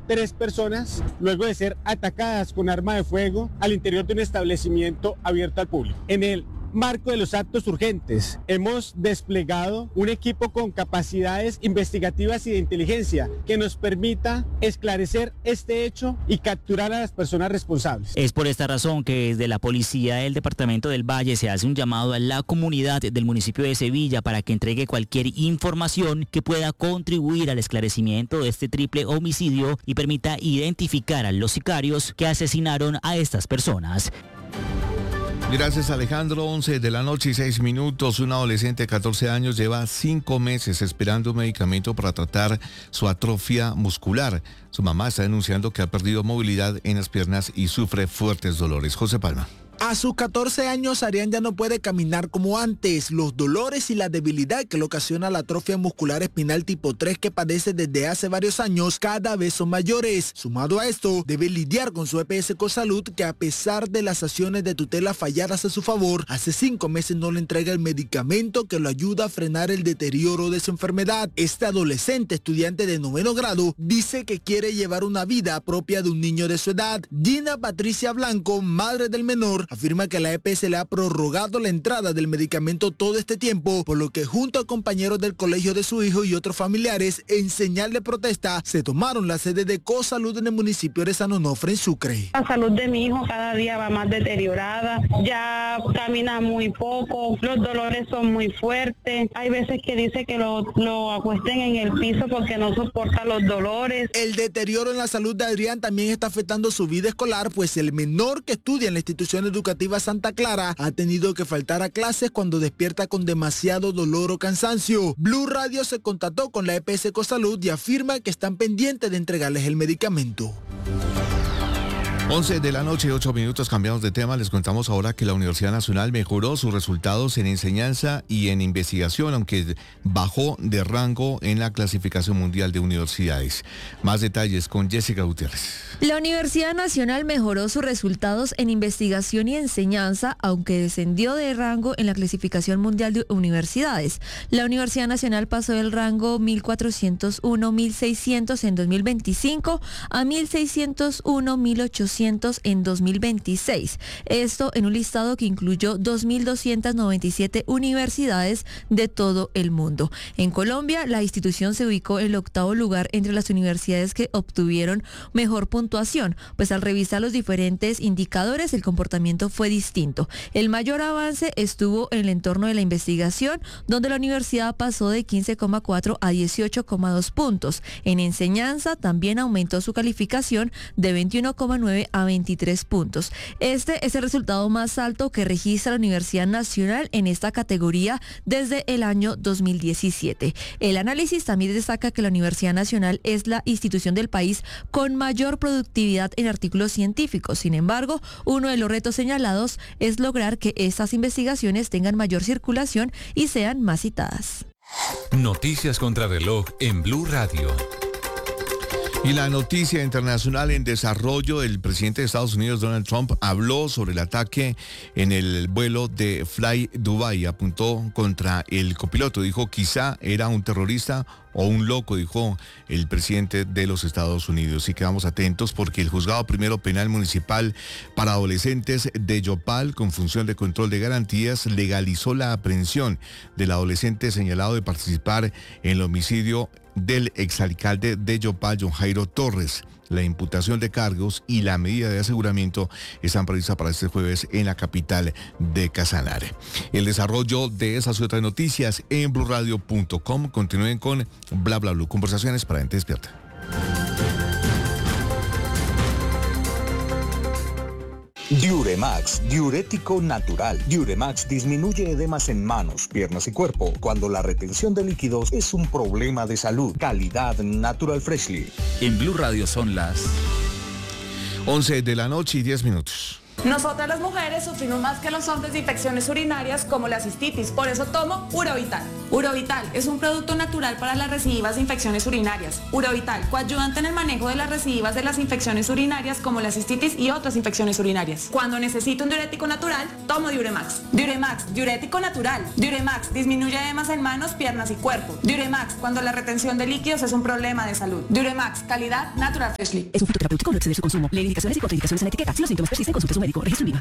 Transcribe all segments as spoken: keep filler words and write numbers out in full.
tres personas luego de ser atacadas con arma de fuego al interior de un establecimiento abierto al público. En el marco de los actos urgentes, hemos desplegado un equipo con capacidades investigativas y de inteligencia que nos permita esclarecer este hecho y capturar a las personas responsables. Es por esta razón que desde la policía del departamento del Valle se hace un llamado a la comunidad del municipio de Sevilla para que entregue cualquier información que pueda contribuir al esclarecimiento de este triple homicidio y permita identificar a los sicarios que asesinaron a estas personas. Gracias, Alejandro. once de la noche y seis minutos. Un adolescente de catorce años lleva cinco meses esperando un medicamento para tratar su atrofia muscular. Su mamá está denunciando que ha perdido movilidad en las piernas y sufre fuertes dolores. José Palma. A sus catorce años, Arián ya no puede caminar como antes. Los dolores y la debilidad que le ocasiona la atrofia muscular espinal tipo tres que padece desde hace varios años cada vez son mayores. Sumado a esto, debe lidiar con su E P S Cosalud, que a pesar de las acciones de tutela falladas a su favor, hace cinco meses no le entrega el medicamento que lo ayuda a frenar el deterioro de su enfermedad. Este adolescente, estudiante de noveno grado, dice que quiere llevar una vida propia de un niño de su edad. Gina Patricia Blanco, madre del menor, afirma que la E P S le ha prorrogado la entrada del medicamento todo este tiempo, por lo que junto a compañeros del colegio de su hijo y otros familiares, en señal de protesta, se tomaron la sede de Cosalud en el municipio de San Onofre, en Sucre. La salud de mi hijo cada día va más deteriorada, ya camina muy poco, los dolores son muy fuertes, hay veces que dice que lo, lo acuesten en el piso porque no soporta los dolores. El deterioro en la salud de Adrián también está afectando su vida escolar, pues el menor que estudia en la institución educativa Santa Clara ha tenido que faltar a clases cuando despierta con demasiado dolor o cansancio. Blue Radio se contactó con la E P S Cosalud y afirma que están pendientes de entregarles el medicamento. once de la noche, ocho minutos, cambiamos de tema. Les contamos ahora que la Universidad Nacional mejoró sus resultados en enseñanza y en investigación, aunque bajó de rango en la clasificación mundial de universidades. Más detalles con Jessica Gutiérrez. La Universidad Nacional mejoró sus resultados en investigación y enseñanza, aunque descendió de rango en la clasificación mundial de universidades. La Universidad Nacional pasó del rango mil cuatrocientos uno a mil seiscientos en dos mil veinticinco a mil seiscientos uno a mil ochocientos en dos mil veintiséis. Esto en un listado que incluyó dos mil doscientas noventa y siete universidades de todo el mundo. En Colombia, la institución se ubicó en el octavo lugar entre las universidades que obtuvieron mejor puntuación, pues al revisar los diferentes indicadores, el comportamiento fue distinto. El mayor avance estuvo en el entorno de la investigación, donde la universidad pasó de quince coma cuatro a dieciocho coma dos puntos. En enseñanza también aumentó su calificación de veintiuno coma nueve a veintitrés puntos. Este es el resultado más alto que registra la Universidad Nacional en esta categoría desde el año dos mil diecisiete. El análisis también destaca que la Universidad Nacional es la institución del país con mayor productividad en artículos científicos. Sin embargo, uno de los retos señalados es lograr que estas investigaciones tengan mayor circulación y sean más citadas. Noticias contra reloj en Blue Radio. Y la noticia internacional en desarrollo: el presidente de Estados Unidos, Donald Trump, habló sobre el ataque en el vuelo de Fly Dubai. Apuntó contra el copiloto. Dijo, quizá era un terrorista o un loco, dijo el presidente de los Estados Unidos. Y quedamos atentos porque el Juzgado Primero Penal Municipal para Adolescentes de Yopal, con función de control de garantías, legalizó la aprehensión del adolescente señalado de participar en el homicidio del exalcalde de Yopal, John Jairo Torres. La imputación de cargos y la medida de aseguramiento están previstas para este jueves en la capital de Casanare. El desarrollo de esas y otras noticias en blue radio punto com. Continúen con Bla Bla Blue, conversaciones para gente despierta. Diuremax, diurético natural. Diuremax disminuye edemas en manos, piernas y cuerpo cuando la retención de líquidos es un problema de salud. Calidad Natural Freshly. En Blue Radio son las once de la noche y diez minutos. Nosotras las mujeres sufrimos más que los hombres de infecciones urinarias como la cistitis, por eso tomo Uravital. Urovital es un producto natural para las recidivas de infecciones urinarias. Urovital, coayudante en el manejo de las recidivas de las infecciones urinarias como la cistitis y otras infecciones urinarias. Cuando necesito un diurético natural, tomo Diuremax. Diuremax, diurético natural. Diuremax disminuye edemas en manos, piernas y cuerpo. Diuremax, cuando la retención de líquidos es un problema de salud. Diuremax, calidad Natural Freshly. Es un fitoterapéutico, no excede su consumo. Lee indicaciones y contraindicaciones en la etiqueta. Si los síntomas persisten, consulte a su médico. Registro INVIMA.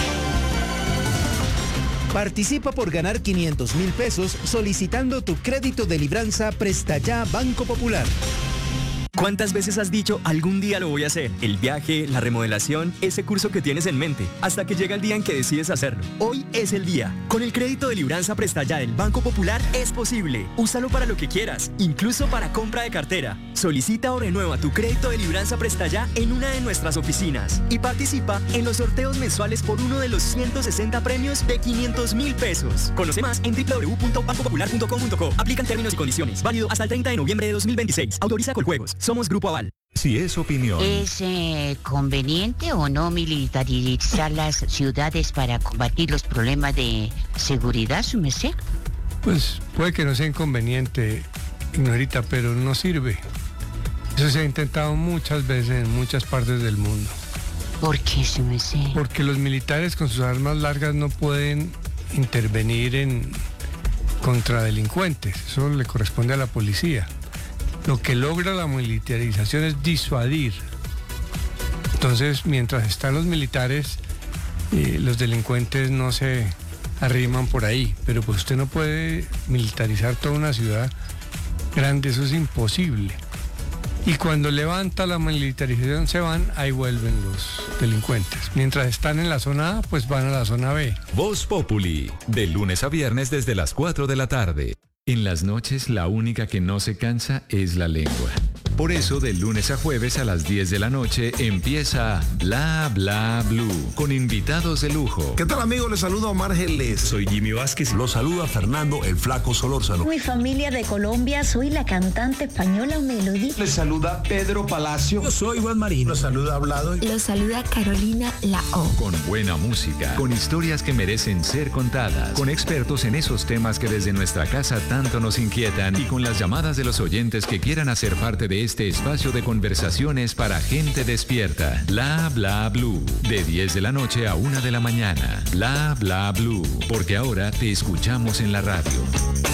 Participa por ganar quinientos mil pesos solicitando tu crédito de libranza Presta Ya Banco Popular. ¿Cuántas veces has dicho algún día lo voy a hacer? El viaje, la remodelación, ese curso que tienes en mente, hasta que llega el día en que decides hacerlo. Hoy es el día. Con el crédito de libranza Presta Ya del Banco Popular es posible. Úsalo para lo que quieras, incluso para compra de cartera. Solicita o renueva tu crédito de libranza Presta Ya en una de nuestras oficinas y participa en los sorteos mensuales por uno de los ciento sesenta premios de quinientos mil pesos. Conoce más en w w w punto banco popular punto com punto co. Aplican términos y condiciones. Válido hasta el treinta de noviembre de dos mil veintiséis. Autoriza Coljuegos. Somos Grupo Aval. Si es opinión. ¿Es eh, conveniente o no militarizar las ciudades para combatir los problemas de seguridad, su merced? Pues puede que no sea inconveniente, Ignorita, pero no sirve. Eso se ha intentado muchas veces en muchas partes del mundo. ¿Por qué, su merced? Porque los militares con sus armas largas no pueden intervenir en contra delincuentes. Eso le corresponde a la policía. Lo que logra la militarización es disuadir. Entonces, mientras están los militares, eh, los delincuentes no se arriman por ahí. Pero pues usted no puede militarizar toda una ciudad grande, eso es imposible. Y cuando levanta la militarización se van, ahí vuelven los delincuentes. Mientras están en la zona A, pues van a la zona B. Voz Populi, de lunes a viernes desde las cuatro de la tarde. En las noches la única que no se cansa es la lengua. Por eso de lunes a jueves a las diez de la noche empieza Bla Bla Blue con invitados de lujo. ¿Qué tal, amigos? Les saludo a Omar Geles. Soy Jimmy Vázquez. Los saluda Fernando el Flaco Solórzano. Mi familia de Colombia, soy la cantante española Melody. Les saluda Pedro Palacio. Yo soy Juan Marino. Los saluda Hablado. Los saluda Carolina Lao. Con buena música, con historias que merecen ser contadas, con expertos en esos temas que desde nuestra casa tanto nos inquietan y con las llamadas de los oyentes que quieran hacer parte de este espacio de conversaciones para gente despierta. Bla Bla Blue, de diez de la noche a una de la mañana. Bla Bla Blue, porque ahora te escuchamos en la radio.